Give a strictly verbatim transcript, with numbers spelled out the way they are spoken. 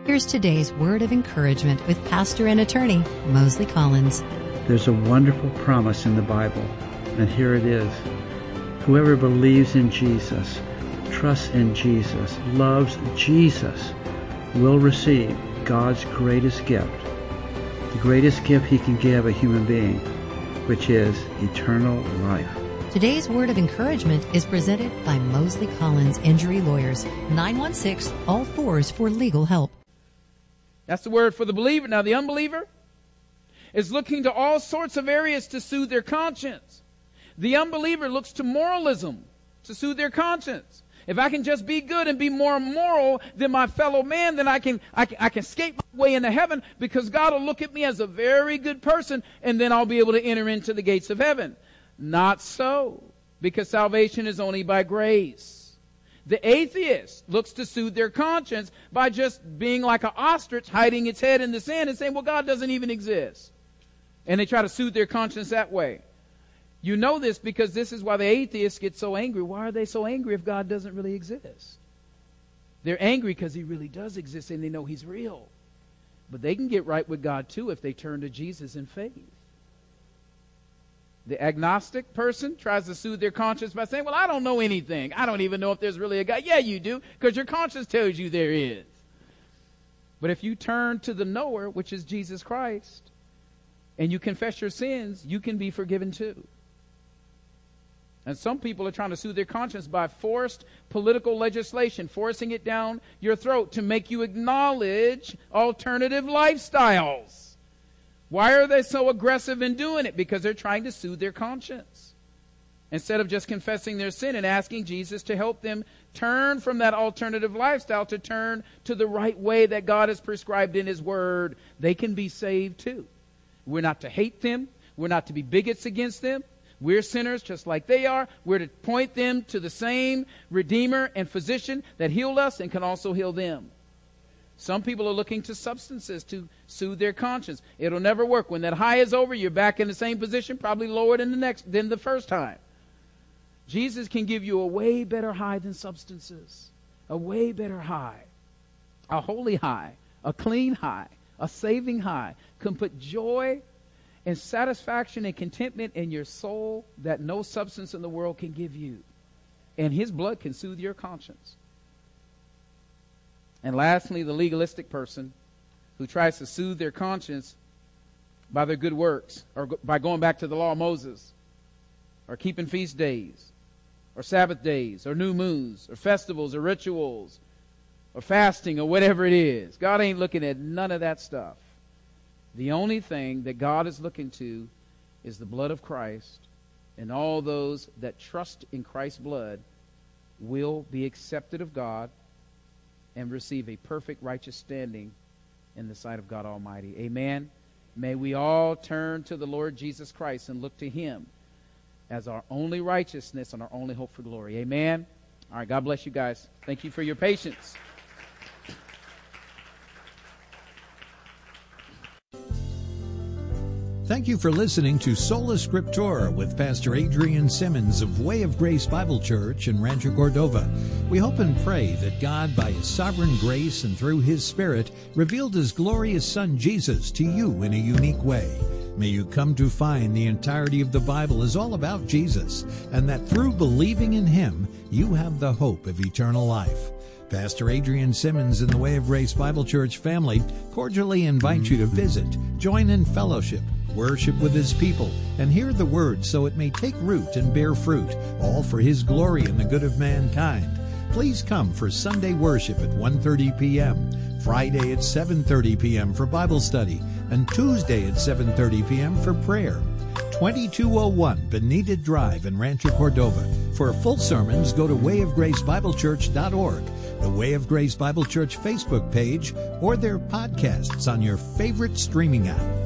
Here's today's word of encouragement with pastor and attorney Mosley Collins. There's a wonderful promise in the Bible, and here it is. Whoever believes in Jesus, trusts in Jesus, loves Jesus, will receive God's greatest gift, the greatest gift He can give a human being, which is eternal life. Today's word of encouragement is presented by Mosley Collins Injury Lawyers, nine one six, all fours for legal help. That's the word for the believer. Now, the unbeliever is looking to all sorts of areas to soothe their conscience. The unbeliever looks to moralism to soothe their conscience. If I can just be good and be more moral than my fellow man, then I can, I can, I can skate my way into heaven, because God will look at me as a very good person, and then I'll be able to enter into the gates of heaven. Not so, because salvation is only by grace. The atheist looks to soothe their conscience by just being like an ostrich, hiding its head in the sand and saying, well, God doesn't even exist. And they try to soothe their conscience that way. You know this because this is why the atheists get so angry. Why are they so angry if God doesn't really exist? They're angry because He really does exist and they know He's real. But they can get right with God too if they turn to Jesus in faith. The agnostic person tries to soothe their conscience by saying, well, I don't know anything. I don't even know if there's really a God. Yeah, you do, because your conscience tells you there is. But if you turn to the knower, which is Jesus Christ, and you confess your sins, you can be forgiven too. And some people are trying to soothe their conscience by forced political legislation, forcing it down your throat to make you acknowledge alternative lifestyles. Why are they so aggressive in doing it? Because they're trying to soothe their conscience. Instead of just confessing their sin and asking Jesus to help them turn from that alternative lifestyle to turn to the right way that God has prescribed in His Word, they can be saved too. We're not to hate them. We're not to be bigots against them. We're sinners just like they are. We're to point them to the same Redeemer and Physician that healed us and can also heal them. Some people are looking to substances to soothe their conscience. It'll never work. When that high is over, you're back in the same position, probably lower than the next than the first time. Jesus can give you a way better high than substances. A way better high. A holy high. A clean high. A saving high. Can put joy and satisfaction and contentment in your soul that no substance in the world can give you. And His blood can soothe your conscience. And lastly, the legalistic person who tries to soothe their conscience by their good works, or go, by going back to the law of Moses, or keeping feast days, or Sabbath days, or new moons, or festivals, or rituals, or fasting, or whatever it is. God ain't looking at none of that stuff. The only thing that God is looking to is the blood of Christ, and all those that trust in Christ's blood will be accepted of God and receive a perfect righteous standing in the sight of God Almighty. Amen. May we all turn to the Lord Jesus Christ and look to Him as our only righteousness and our only hope for glory. Amen. All right, God bless you guys. Thank you for your patience. Thank you for listening to Sola Scriptura with Pastor Adrian Simmons of Way of Grace Bible Church in Rancho Cordova. We hope and pray that God, by His sovereign grace and through His Spirit, revealed His glorious Son Jesus to you in a unique way. May you come to find the entirety of the Bible is all about Jesus, and that through believing in Him, you have the hope of eternal life. Pastor Adrian Simmons and the Way of Grace Bible Church family cordially invite you to visit, join in fellowship, worship with His people, and hear the Word so it may take root and bear fruit, all for His glory and the good of mankind. Please come for Sunday worship at one thirty p.m., Friday at seven thirty p.m. for Bible study, and Tuesday at seven thirty p.m. for prayer. twenty-two oh one Benita Drive in Rancho Cordova. For full sermons, go to way of grace bible church dot org, the Way of Grace Bible Church Facebook page, or their podcasts on your favorite streaming app.